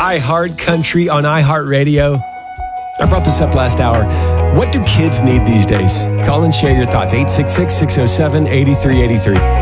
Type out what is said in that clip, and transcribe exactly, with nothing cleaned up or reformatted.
iHeart Country on iHeartRadio. I brought this up last hour. What do kids need these days? Call and share your thoughts. eight six six, six oh seven, eight three eight three.